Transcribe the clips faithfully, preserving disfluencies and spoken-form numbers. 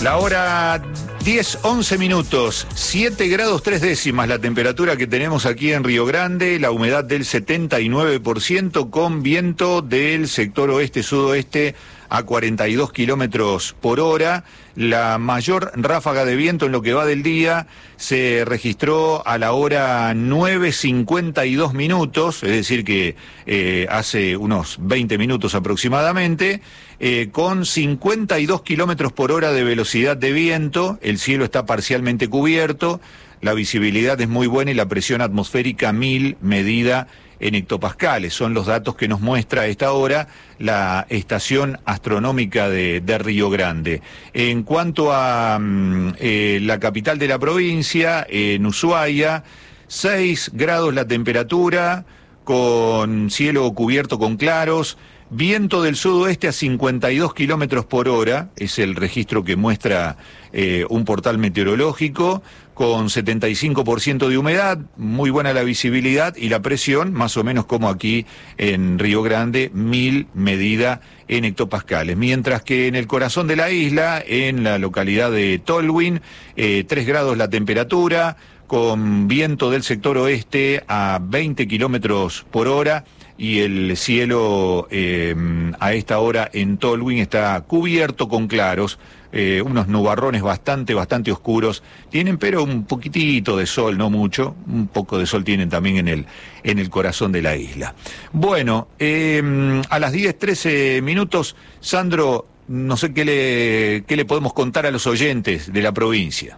La hora diez, once minutos, siete grados tres décimas la temperatura que tenemos aquí en Río Grande, la humedad del setenta y nueve por ciento con viento del sector oeste-sudoeste a cuarenta y dos kilómetros por hora. La mayor ráfaga de viento en lo que va del día se registró a la hora nueve cincuenta y dos minutos, es decir que eh, hace unos veinte minutos aproximadamente, eh, con cincuenta y dos kilómetros por hora de velocidad de viento. El cielo está parcialmente cubierto, la visibilidad es muy buena y la presión atmosférica mil medida en hectopascales. Son los datos que nos muestra a esta hora la estación astronómica de, de Río Grande. En cuanto a mm, eh, la capital de la provincia, en Ushuaia, seis grados la temperatura, con cielo cubierto con claros, viento del sudoeste a cincuenta y dos kilómetros por hora, es el registro que muestra eh, un portal meteorológico, con setenta y cinco por ciento de humedad, muy buena la visibilidad y la presión, más o menos como aquí en Río Grande, mil medida en hectopascales. Mientras que en el corazón de la isla, en la localidad de Tolwyn, eh, tres grados la temperatura, con viento del sector oeste a veinte kilómetros por hora, y el cielo eh, a esta hora en Tolwyn está cubierto con claros, eh, unos nubarrones bastante, bastante oscuros tienen, pero un poquitito de sol, no mucho, un poco de sol tienen también en el, en el corazón de la isla. Bueno, eh, a las diez trece minutos, Sandro, no sé qué le, qué le podemos contar a los oyentes de la provincia.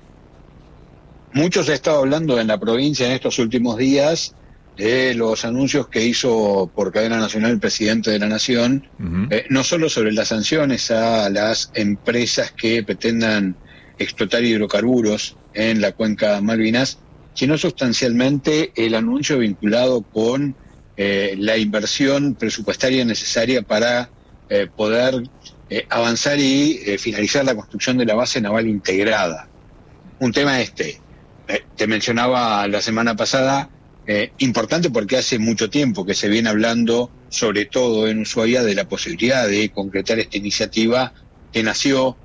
Mucho se ha estado hablando en la provincia en estos últimos días de los anuncios que hizo por cadena nacional el presidente de la Nación, uh-huh. eh, no solo sobre las sanciones a las empresas que pretendan explotar hidrocarburos en la cuenca Malvinas, sino sustancialmente el anuncio vinculado con eh, la inversión presupuestaria necesaria para eh, poder eh, avanzar y eh, finalizar la construcción de la base naval integrada. Un tema este, eh, te mencionaba la semana pasada, Eh, importante porque hace mucho tiempo que se viene hablando, sobre todo en Ushuaia, de la posibilidad de concretar esta iniciativa que nació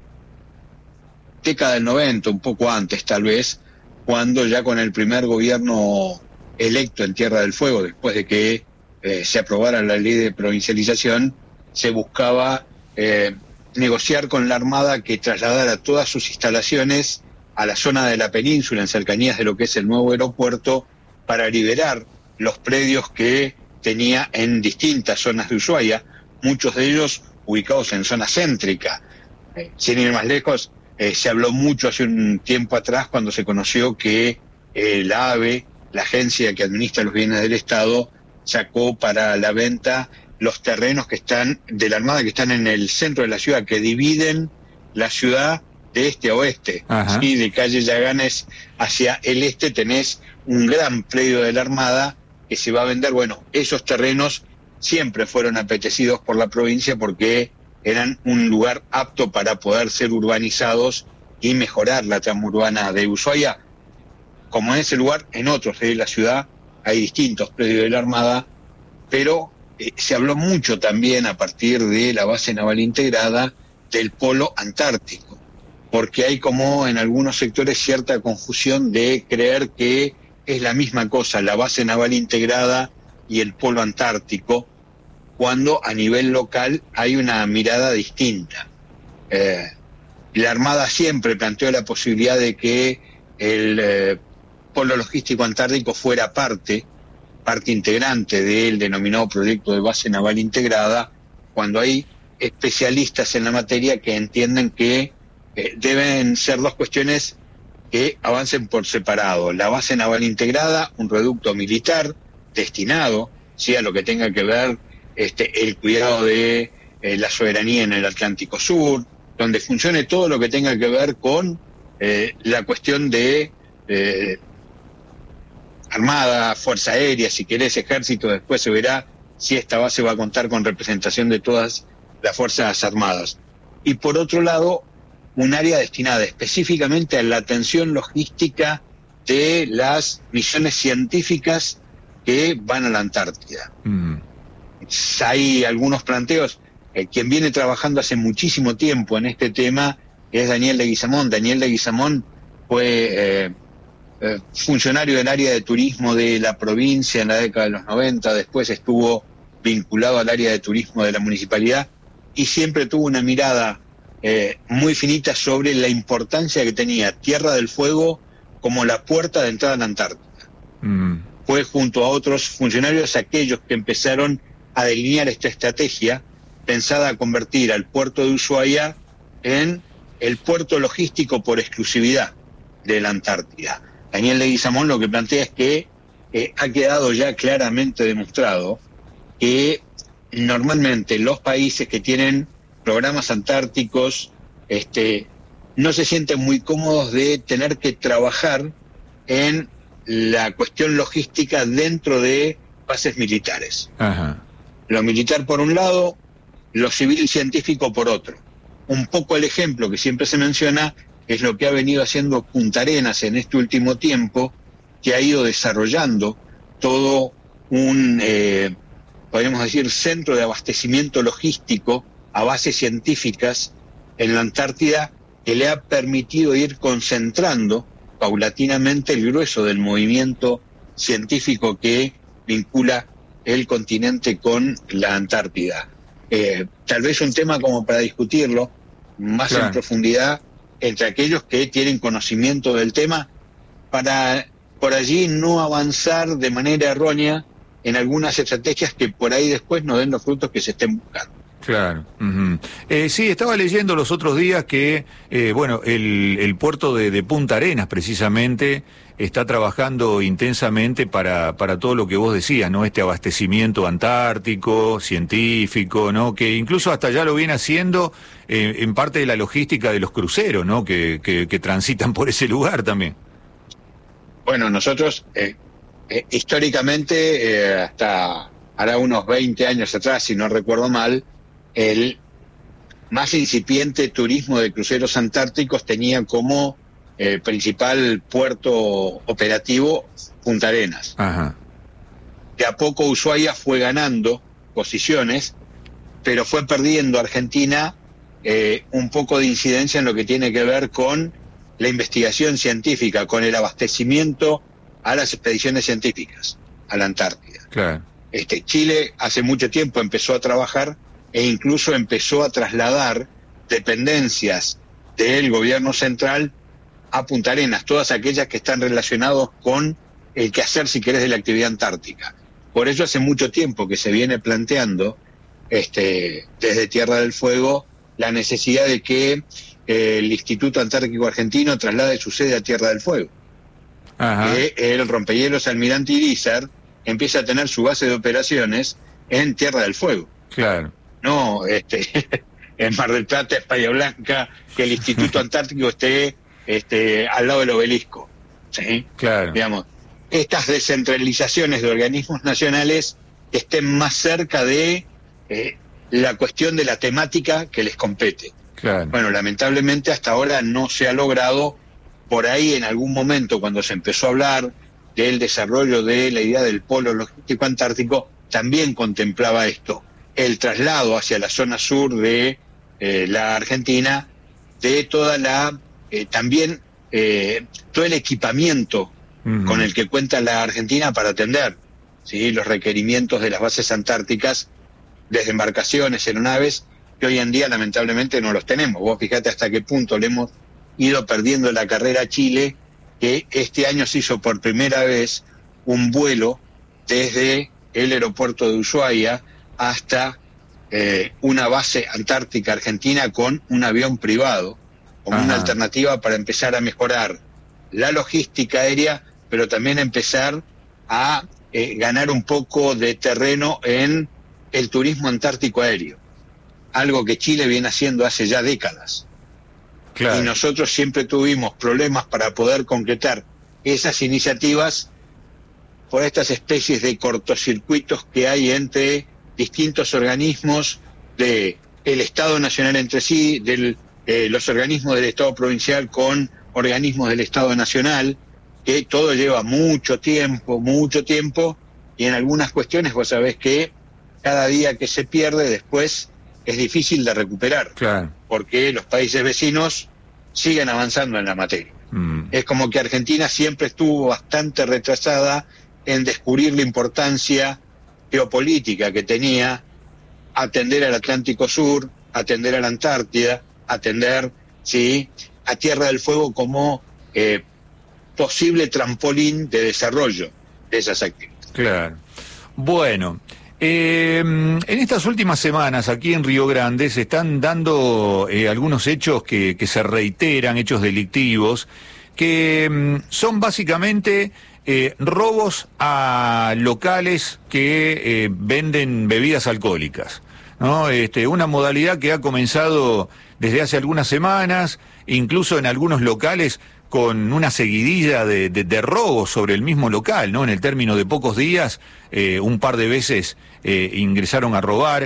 década del noventa, un poco antes tal vez, cuando ya con el primer gobierno electo en Tierra del Fuego, después de que eh, se aprobara la ley de provincialización, se buscaba eh, negociar con la Armada que trasladara todas sus instalaciones a la zona de la península, en cercanías de lo que es el nuevo aeropuerto, para liberar los predios que tenía en distintas zonas de Ushuaia, muchos de ellos ubicados en zona céntrica. Eh, sin ir más lejos, eh, se habló mucho hace un tiempo atrás cuando se conoció que eh, la AVE, la agencia que administra los bienes del Estado, sacó para la venta los terrenos que están de la Armada, que están en el centro de la ciudad, que dividen la ciudad de este a oeste. ¿Sí? De calle Yaganes hacia el este tenés un gran predio de la Armada que se va a vender. Bueno, esos terrenos siempre fueron apetecidos por la provincia porque eran un lugar apto para poder ser urbanizados y mejorar la trama urbana de Ushuaia. Como en ese lugar, en otros de la ciudad hay distintos predios de la Armada, pero eh, se habló mucho también a partir de la base naval integrada del polo antártico, porque hay como en algunos sectores cierta confusión de creer que es la misma cosa la base naval integrada y el polo antártico, cuando a nivel local hay una mirada distinta. Eh, la Armada siempre planteó la posibilidad de que el eh, polo logístico antártico fuera parte, parte integrante del denominado proyecto de base naval integrada, cuando hay especialistas en la materia que entienden que eh, deben ser dos cuestiones que avancen por separado. La base naval integrada, un reducto militar destinado, ¿sí?, a lo que tenga que ver este, el cuidado de eh, la soberanía en el Atlántico Sur, donde funcione todo lo que tenga que ver con eh, la cuestión de eh, Armada, Fuerza Aérea, si querés Ejército, después se verá si esta base va a contar con representación de todas las Fuerzas Armadas. Y por otro lado, un área destinada específicamente a la atención logística de las misiones científicas que van a la Antártida. Mm. Hay algunos planteos, eh, quien viene trabajando hace muchísimo tiempo en este tema que es Daniel Leguizamón. Daniel Leguizamón fue eh, eh, funcionario del área de turismo de la provincia en la década de los noventa, después estuvo vinculado al área de turismo de la municipalidad y siempre tuvo una mirada eh, muy finita sobre la importancia que tenía Tierra del Fuego como la puerta de entrada a la Antártida. Mm. Fue junto a otros funcionarios aquellos que empezaron a delinear esta estrategia pensada a convertir al puerto de Ushuaia en el puerto logístico por exclusividad de la Antártida. Daniel Leguizamón lo que plantea es que eh, ha quedado ya claramente demostrado que normalmente los países que tienen programas antárticos este, no se sienten muy cómodos de tener que trabajar en la cuestión logística dentro de bases militares. Ajá. Lo militar por un lado, lo civil y científico por otro. Un poco el ejemplo que siempre se menciona es lo que ha venido haciendo Punta Arenas en este último tiempo, que ha ido desarrollando todo un, eh, podríamos decir, centro de abastecimiento logístico a bases científicas en la Antártida, que le ha permitido ir concentrando paulatinamente el grueso del movimiento científico que vincula el continente con la Antártida. Eh, tal vez un tema como para discutirlo más claro. en profundidad entre aquellos que tienen conocimiento del tema, para por allí no avanzar de manera errónea en algunas estrategias que por ahí después no den los frutos que se estén buscando. Claro. Uh-huh. Eh, sí, estaba leyendo los otros días que, eh, bueno, el, el puerto de, de Punta Arenas precisamente está trabajando intensamente para, para todo lo que vos decías, ¿no? Este abastecimiento antártico, científico, ¿no? Que incluso hasta ya lo viene haciendo eh, en parte de la logística de los cruceros, ¿no? Que, que, que transitan por ese lugar también. Bueno, nosotros eh, eh, históricamente, eh, hasta hará unos veinte años atrás, si no recuerdo mal, el más incipiente turismo de cruceros antárticos tenía como eh, principal puerto operativo Punta Arenas. Ajá. De a poco Ushuaia fue ganando posiciones, pero fue perdiendo Argentina eh, un poco de incidencia en lo que tiene que ver con la investigación científica, con el abastecimiento a las expediciones científicas a la Antártida. Claro. Este, Chile hace mucho tiempo empezó a trabajar e incluso empezó a trasladar dependencias del gobierno central a Punta Arenas, todas aquellas que están relacionadas con el quehacer, si querés, de la actividad antártica. Por eso hace mucho tiempo que se viene planteando este, desde Tierra del Fuego la necesidad de que eh, el Instituto Antártico Argentino traslade su sede a Tierra del Fuego. Ajá. Que el rompehielos Almirante Irizar empieza a tener su base de operaciones en Tierra del Fuego. Claro. No, este, en Mar del Plata, Bahía Blanca, que el Instituto Antártico esté este, al lado del obelisco. ¿Sí? Claro. Digamos, estas descentralizaciones de organismos nacionales que estén más cerca de eh, la cuestión de la temática que les compete. Claro. Bueno, lamentablemente hasta ahora no se ha logrado. Por ahí en algún momento, cuando se empezó a hablar del desarrollo de la idea del polo logístico antártico, también contemplaba esto, el traslado hacia la zona sur de eh, la Argentina de toda la, eh, también eh, todo el equipamiento uh-huh. con el que cuenta la Argentina para atender ¿sí? los requerimientos de las bases antárticas, desde embarcaciones, aeronaves, que hoy en día lamentablemente no los tenemos. Vos fíjate hasta qué punto le hemos ido perdiendo la carrera a Chile, que este año se hizo por primera vez un vuelo desde el aeropuerto de Ushuaia hasta eh, una base antártica argentina con un avión privado, como Ajá. una alternativa para empezar a mejorar la logística aérea, pero también empezar a eh, ganar un poco de terreno en el turismo antártico aéreo, algo que Chile viene haciendo hace ya décadas. Claro. Y nosotros siempre tuvimos problemas para poder concretar esas iniciativas por estas especies de cortocircuitos que hay entre distintos organismos de el Estado Nacional entre sí, de eh, los organismos del Estado provincial con organismos del Estado Nacional, que todo lleva mucho tiempo, mucho tiempo, y en algunas cuestiones vos sabés que cada día que se pierde después es difícil de recuperar, claro. porque los países vecinos siguen avanzando en la materia. Mm. Es como que Argentina siempre estuvo bastante retrasada en descubrir la importancia geopolítica que tenía atender al Atlántico Sur, atender a la Antártida, atender, ¿sí?, a Tierra del Fuego como eh, posible trampolín de desarrollo de esas actividades. Claro. Bueno, eh, en estas últimas semanas aquí en Río Grande se están dando eh, algunos hechos que, que se reiteran, hechos delictivos, que mm, son básicamente eh, robos a locales que eh, venden bebidas alcohólicas, ¿no? Este, una modalidad que ha comenzado desde hace algunas semanas, incluso en algunos locales con una seguidilla de, de, de robos sobre el mismo local, ¿no? En el término de pocos días, eh, un par de veces eh, ingresaron a robar,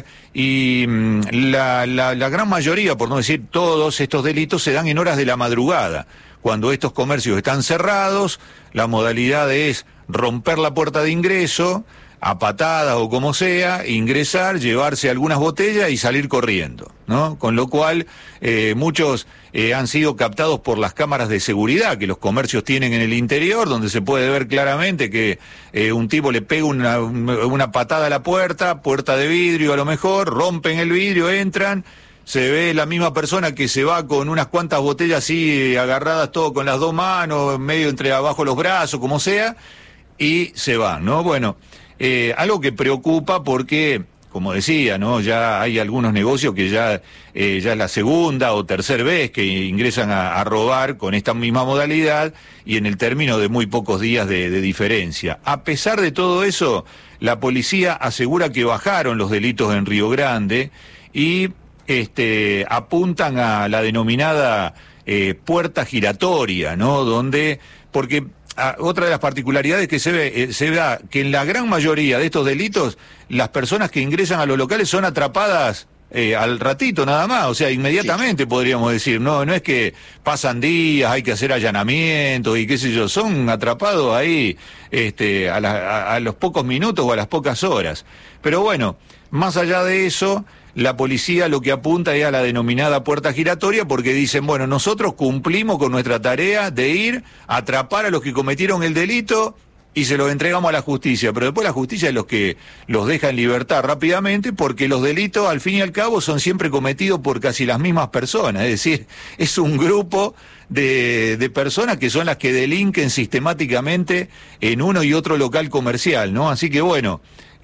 y mmm, la, la, la gran mayoría, por no decir todos estos delitos, se dan en horas de la madrugada, cuando estos comercios están cerrados. La modalidad es romper la puerta de ingreso, a patadas o como sea, ingresar, llevarse algunas botellas y salir corriendo, ¿no? Con lo cual, eh, muchos eh, han sido captados por las cámaras de seguridad que los comercios tienen en el interior, donde se puede ver claramente que eh, un tipo le pega una, una patada a la puerta, puerta de vidrio a lo mejor, rompen el vidrio, entran, se ve la misma persona que se va con unas cuantas botellas así agarradas todo con las dos manos, medio entre abajo los brazos, como sea, y se van, ¿no? Bueno, Eh, algo que preocupa porque, como decía, ¿no?, ya hay algunos negocios que ya, eh, ya es la segunda o tercera vez que ingresan a, a robar con esta misma modalidad y en el término de muy pocos días de, de diferencia. A pesar de todo eso, la policía asegura que bajaron los delitos en Río Grande y este, apuntan a la denominada eh, puerta giratoria, ¿no?, donde, porque Ah, otra de las particularidades que se ve, eh, se da que en la gran mayoría de estos delitos, las personas que ingresan a los locales son atrapadas eh, al ratito nada más, o sea, inmediatamente, sí, podríamos decir, no, no es que pasan días, hay que hacer allanamientos y qué sé yo, son atrapados ahí este, a, la, a, a los pocos minutos o a las pocas horas. Pero bueno, más allá de eso, la policía lo que apunta es a la denominada puerta giratoria, porque dicen, bueno, nosotros cumplimos con nuestra tarea de ir a atrapar a los que cometieron el delito y se los entregamos a la justicia, pero después la justicia es los que los deja en libertad rápidamente, porque los delitos al fin y al cabo son siempre cometidos por casi las mismas personas, es decir, es un grupo de, de personas que son las que delinquen sistemáticamente en uno y otro local comercial, ¿no? Así que bueno,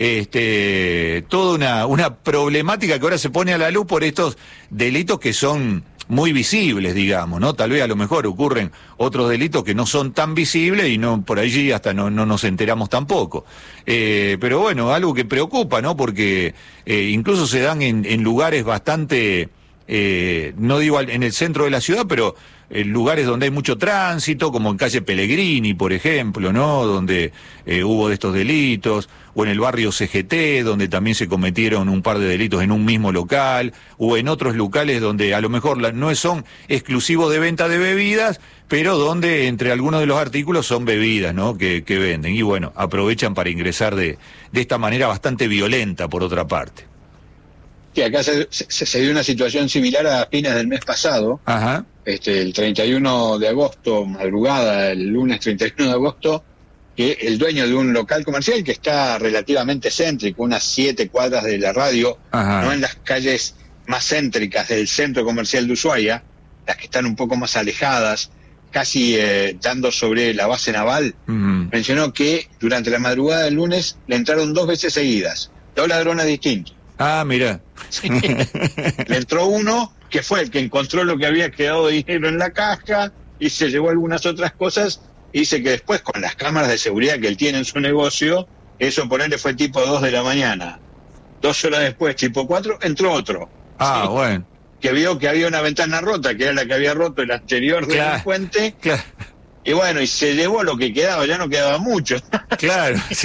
este, toda una, una problemática que ahora se pone a la luz por estos delitos que son muy visibles, digamos, ¿no? Tal vez a lo mejor ocurren otros delitos que no son tan visibles y no por allí hasta no, no nos enteramos tampoco. Eh, pero bueno, algo que preocupa, ¿no? Porque eh, incluso se dan en, en lugares bastante, eh, no digo en el centro de la ciudad, pero en lugares donde hay mucho tránsito, como en calle Pellegrini, por ejemplo, ¿no?, donde eh, hubo de estos delitos, o en el barrio C G T, donde también se cometieron un par de delitos en un mismo local, o en otros locales donde a lo mejor la, no son exclusivos de venta de bebidas, pero donde entre algunos de los artículos son bebidas, ¿no?, que, que venden, y bueno, aprovechan para ingresar de, de esta manera bastante violenta, por otra parte. Sí, acá se, se, se dio una situación similar a fines del mes pasado. Ajá. Este, el treinta y uno de agosto, madrugada, el lunes treinta y uno de agosto, que el dueño de un local comercial que está relativamente céntrico, unas siete cuadras de la radio, Ajá, no en las calles más céntricas del centro comercial de Ushuaia, las que están un poco más alejadas, casi eh, dando sobre la base naval, uh-huh, mencionó que durante la madrugada del lunes le entraron dos veces seguidas, dos ladrones distintos. Ah, mira. Sí. Le entró uno que fue el que encontró lo que había quedado de dinero en la caja y se llevó algunas otras cosas, y dice que después con las cámaras de seguridad que él tiene en su negocio, eso ponerle fue tipo dos de la mañana. Dos horas después, tipo cuatro, entró otro. Ah, ¿sí? Bueno. Que vio que había una ventana rota, que era la que había roto el anterior Claro, delincuente. Claro. Y bueno, y se llevó lo que quedaba, ya no quedaba mucho. Claro, sí.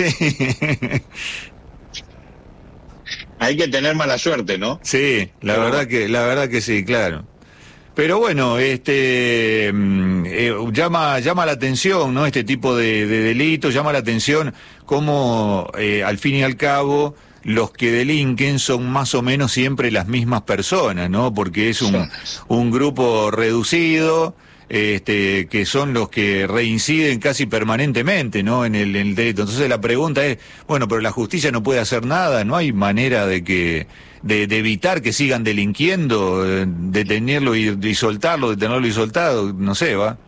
Hay que tener mala suerte, ¿no? Sí, la Pero verdad bueno. que, la verdad que sí, claro. Pero bueno, este eh, llama llama la atención, ¿no?, este tipo de, de delitos, llama la atención cómo eh, al fin y al cabo los que delinquen son más o menos siempre las mismas personas, ¿no? Porque es un, un grupo reducido, este, que son los que reinciden casi permanentemente, ¿no? En el, en el delito. Entonces la pregunta es, bueno, pero la justicia no puede hacer nada, ¿no hay manera de que de, de evitar que sigan delinquiendo, eh, detenerlo y, y soltarlo, detenerlo y soltado, no sé, va?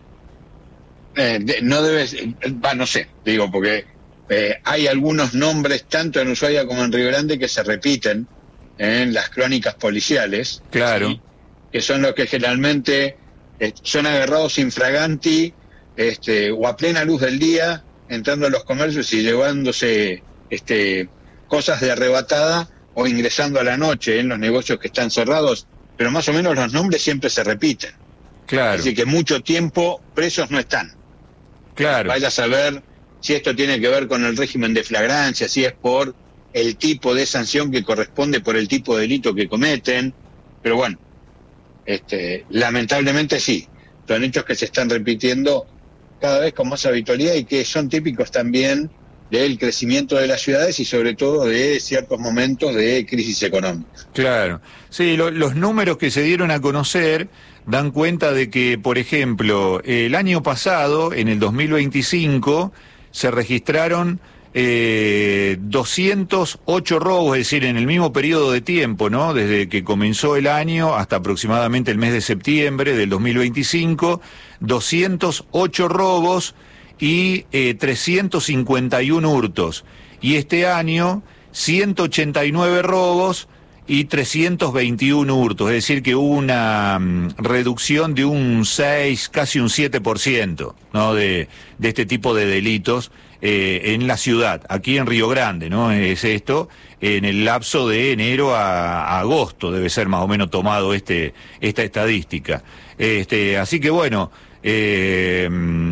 Eh, de, no debes, va, no sé, digo, porque eh, hay algunos nombres, tanto en Ushuaia como en Río Grande, que se repiten en las crónicas policiales. Claro. ¿Sí? Que son los que generalmente eh, son agarrados infraganti, este, o a plena luz del día, entrando a los comercios y llevándose este, cosas de arrebatada, o ingresando a la noche en los negocios que están cerrados, pero más o menos los nombres siempre se repiten. Claro. Así que mucho tiempo presos no están. Claro. Vaya a saber si esto tiene que ver con el régimen de flagrancia, si es por el tipo de sanción que corresponde por el tipo de delito que cometen, pero bueno, este, lamentablemente sí, son hechos que se están repitiendo cada vez con más habitualidad y que son típicos también del crecimiento de las ciudades y sobre todo de ciertos momentos de crisis económica. Claro, sí, lo, los números que se dieron a conocer dan cuenta de que, por ejemplo, el año pasado, en el dos mil veinticinco, se registraron eh, doscientos ocho robos, es decir, en el mismo periodo de tiempo, ¿no? Desde que comenzó el año hasta aproximadamente el mes de septiembre del dos mil veinticinco, doscientos ocho robos y eh, trescientos cincuenta y uno hurtos. Y este año, ciento ochenta y nueve robos y trescientos veintiuno hurtos, es decir, que hubo una um, reducción de un seis, casi un siete por ciento, ¿no? de, de este tipo de delitos eh, en la ciudad, aquí en Río Grande, ¿no? Es esto, en el lapso de enero a, a agosto, debe ser más o menos tomado este esta estadística. Este, así que bueno, Eh,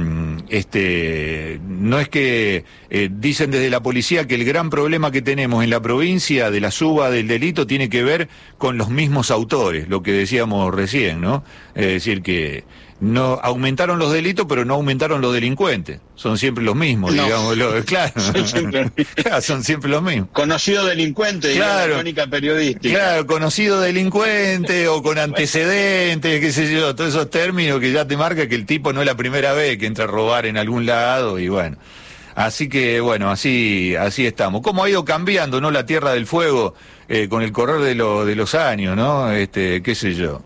este, no es que eh, dicen desde la policía que el gran problema que tenemos en la provincia de la suba del delito tiene que ver con los mismos autores, lo que decíamos recién, ¿no? Es decir, que no aumentaron los delitos, pero no aumentaron los delincuentes. Son siempre los mismos, no. digamos. Lo, claro. Son siempre, claro, son siempre los mismos. Conocido delincuente, claro, la crónica periodística. Claro, conocido delincuente o con antecedentes, qué sé yo, todos esos términos que ya te marca que el tipo no es la primera vez que entra a robar en algún lado y bueno. Así que, bueno, así así estamos. ¿Cómo ha ido cambiando, no, la Tierra del Fuego eh, con el correr de, lo, de los años, no? Este, qué sé yo.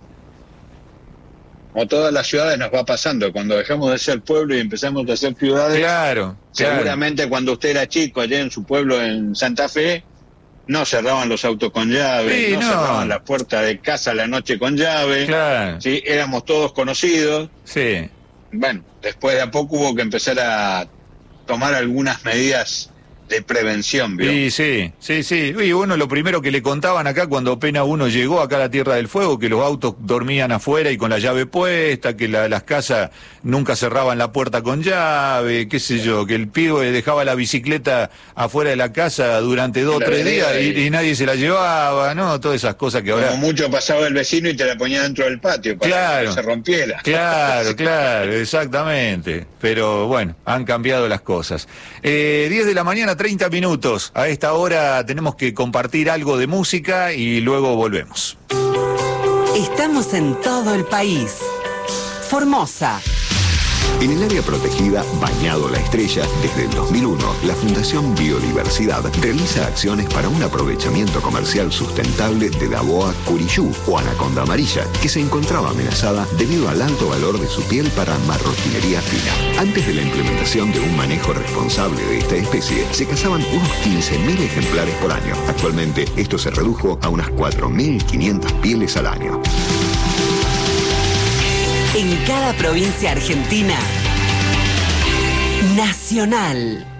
Como todas las ciudades nos va pasando, cuando dejamos de ser pueblo y empezamos a ser ciudades, claro, seguramente claro. Cuando usted era chico allá en su pueblo en Santa Fe, no cerraban los autos con llave, sí, no, no cerraban la puerta de casa a la noche con llave, claro. ¿sí? Éramos todos conocidos. Sí. Bueno, después de a poco hubo que empezar a tomar algunas medidas de prevención, ¿vio? Sí, sí, sí, sí. Y bueno, lo primero que le contaban acá cuando apenas uno llegó acá a la Tierra del Fuego, que los autos dormían afuera y con la llave puesta, que la, las casas nunca cerraban la puerta con llave, qué sé yo, que el pibe dejaba la bicicleta afuera de la casa durante dos o tres días y, y nadie se la llevaba, ¿no? Todas esas cosas que ahora... Como mucho pasaba el vecino y te la ponía dentro del patio para claro, que no se rompiera. Claro, claro, exactamente. Pero bueno, han cambiado las cosas. Eh, diez de la mañana, treinta minutos. A esta hora tenemos que compartir algo de música y luego volvemos. Estamos en todo el país. Formosa. En el área protegida Bañado La Estrella, desde el dos mil uno, la Fundación Biodiversidad realiza acciones para un aprovechamiento comercial sustentable de la boa curiyú o anaconda amarilla, que se encontraba amenazada debido al alto valor de su piel para marroquinería fina. Antes de la implementación de un manejo responsable de esta especie, se cazaban unos quince mil ejemplares por año. Actualmente, esto se redujo a unas cuatro mil quinientas pieles al año. En cada provincia argentina, Nacional.